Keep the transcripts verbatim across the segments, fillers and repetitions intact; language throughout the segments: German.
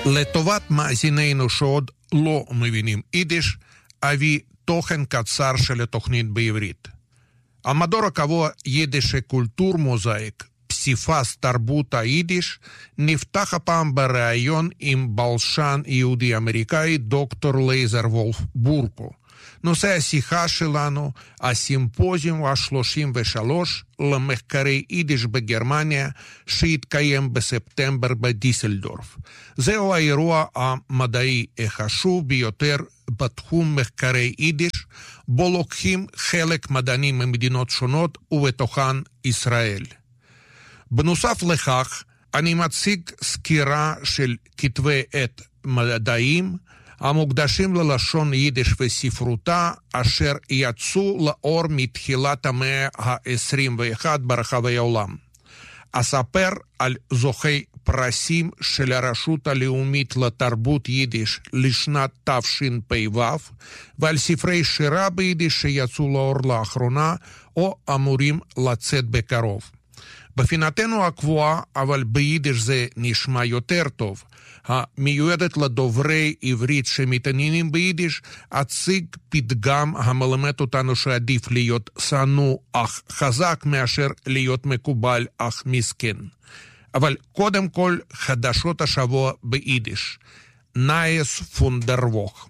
לטובת מאזינינו שעוד לא מבינים יידיש, אביא תוכן קצר של התוכנית בעברית. המדור הקבוע יידיש קולטור מוזאיק, פסיפס תרבות היידיש, נפתח הפעם בראיון עם בלשן יהודי-אמריקאי דוקטור לייזר וולף בורקו. נושא השיחה שלנו, הסימפוזיום ה-שלושים ושלוש למחקרי יידיש בגרמניה, שהתקיים בספטמבר בדיסלדורף. זהו האירוע המדעי החשוב ביותר בתחום מחקרי יידיש, בו לוקחים חלק מדענים ממדינות שונות ובתוכן ישראל. בנוסף לכך, אני מציג סקירה של כתבי עת מדעיים, המוקדשים ללשון יידיש וספרותה, אשר יצאו לאור מתחילת המאה ה-עשרים ואחת ברחבי העולם. אספר על זוכי פרסים של הרשות הלאומית לתרבות יידיש לשנת תשפ"ו, ועל ספרי שירה ביידיש שיצאו לאור לאחרונה, או אמורים לצאת בקרוב. בפינתנו הקבועה, אבל ביידיש זה נשמע יותר טוב, המיועדת לדוברי עברית שמתעניינים ביידיש, אציג פתגם המלמד אותנו שעדיף להיות שנוא אך חזק מאשר להיות מקובל אך מסכן. אבל קודם כל חדשות השבוע ביידיש. נייס פון דר ווך.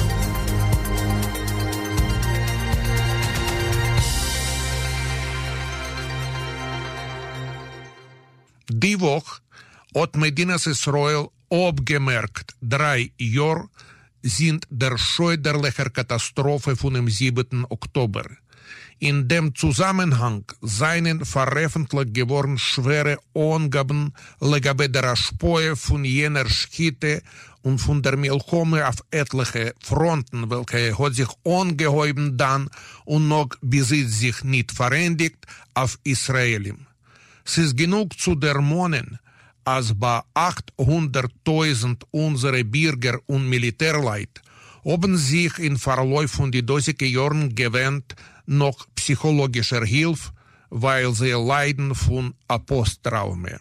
Die Woche hat Medinas Israel abgemerkt, drei Jahre sind der scheuderliche Katastrophe von dem siebten Oktober. In dem Zusammenhang seien veröffentlicht geworden schwere Angaben לגבי der Aspoe von jener Schiete und von der Milchome auf etliche Fronten, welche hat sich angehäuben dann und noch besitzt sich nicht verändigt auf Israelim. Es ist genug zu dermonen, als bei achthunderttausend unsere Bürger und Militärleute haben sich im Verlauf von die dosigen Jahren gewöhnt noch psychologischer Hilfe, weil sie leiden von Posttraume.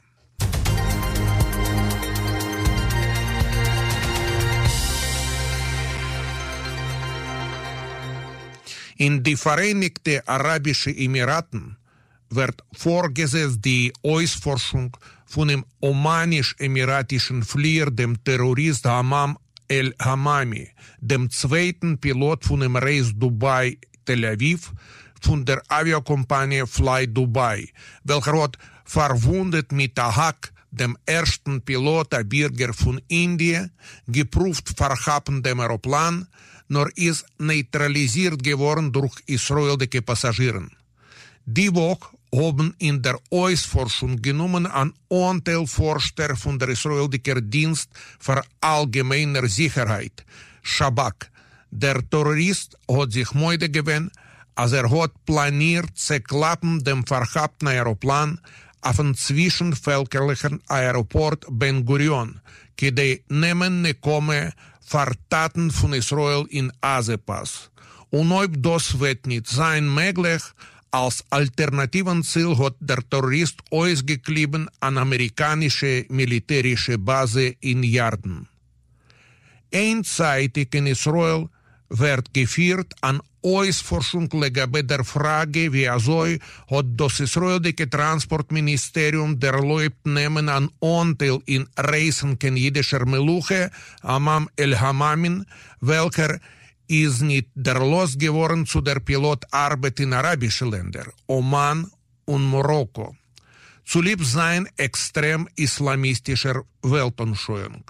In die Vereinigten Arabischen Emiraten wird vorgesetzt die Ausforschung von dem omanisch-emiratischen Flieger, dem Terrorist Hammam el-Hammami, dem zweiten Pilot von dem Reis Dubai-Tel Aviv, von der Aviokompanie Fly Dubai, welcher hat verwundet mit Ahak, dem ersten Pilot, der Bürger von Indien, geprüft verhappen dem Aeroplan, nur ist neutralisiert geworden durch israelische Passagiere. Die Woche haben in der Ausforschung genommen an Anteil Forscher von der israelischen Dienst für allgemeine Sicherheit, Shabak. Der Terrorist hat sich Mäude gewöhnt, als er hat planiert, zu klappen dem verhaupten Aeroplan auf dem zwischenvölkerlichen Aeroport Ben Gurion, die nehmen ne komme Vertaten von Israel in Azepas. Und ob das wird nicht sein möglich, als alternativen Ziel hat der Terrorist ausgeklebt an amerikanische militärische Base in Yarden. Einseitig in Israel wird geführt an Ausforschung לגבי der Frage, wie also hat das israelische Transportministerium der Leute nehmen an Anteil in Reisen von jüdischer Meluche, Hammam el-Hammamin, welcher ist nicht der Los geworden zu der Pilotarbeit in arabischen Ländern, Oman und Marokko. Zulieb sein extrem islamistischer Weltanschauung.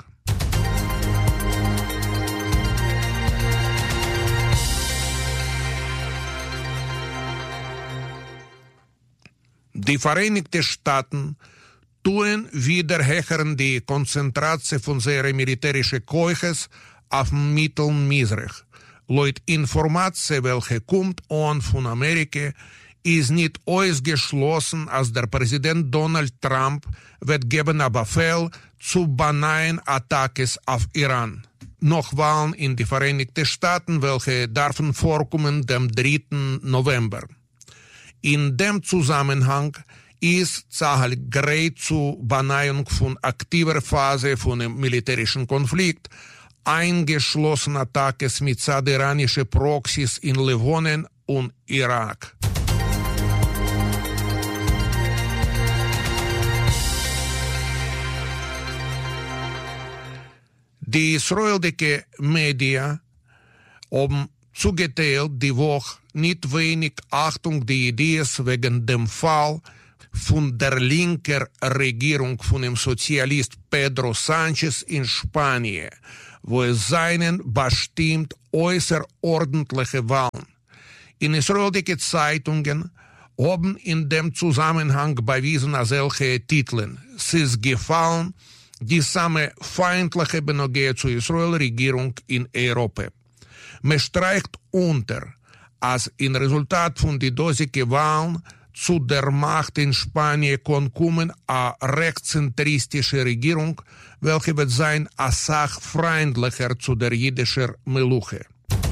Die Vereinigten Staaten tun wiederhechern die Konzentration von seiner militärischen Keuches auf dem Mittelmeerreich. Laut Information, welche kommt an von Amerika, ist nicht ausgeschlossen, als der Präsident Donald Trump wird geben einen Befehl zu beinahen Attackes auf Iran. Noch Wahlen in die Vereinigten Staaten, welche dürfen vorkommen dem dritten November. In dem Zusammenhang ist zahlreich zur Benennung von aktiver Phase von einem militärischen Konflikt, eingeschlossen Attackes mit iranische Proxys in Libanon und Irak. Die israelische Medien haben zugeteilt die Woche nicht wenig Achtung die Ideen wegen dem Fall von der linken Regierung von dem Sozialist Pedro Sánchez in Spanien, wo es seinen bestimmt äußerordentliche Wahlen. In israelischen Zeitungen haben in dem Zusammenhang bewiesen solche Titel. Es ist gefallen, die same feindliche Benoge zur Israel-Regierung in Europa. Man streicht unter, als im Resultat von die dosigen Wahlen zu der Macht in Spanien kann kommen eine rechtszentristische Regierung, welche wird sein als sachfreundlicher zu der jüdischen Meluche.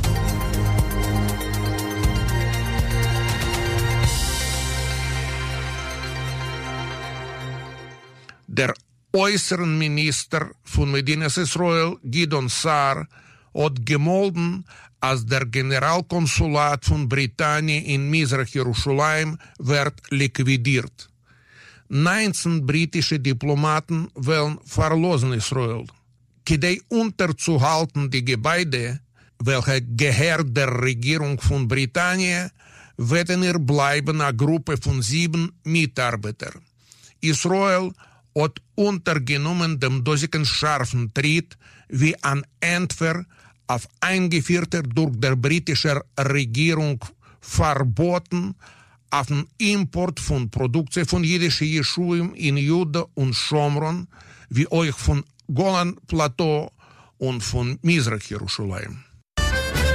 Der äußeren Minister von Medinas Israel, Gideon Saar, hat gemolden, als der Generalkonsulat von Britannien in Mizrach-Jerusalem wird liquidiert. neunzehn britische Diplomaten wollen verlassen Israel. Kedei unterzuhalten die Gebäude, welche gehört der Regierung von Britannien, werden hier bleiben eine Gruppe von sieben Mitarbeitern. Israel hat untergenommen dem dosigen scharfen Tritt wie ein Entfer auf eingeführter durch der britischen Regierung verboten auf den Import von Produkten von jüdischen Jeschuim in Juda und Schomron, wie euch von Golan Plateau und von Mizrach Jerusalem.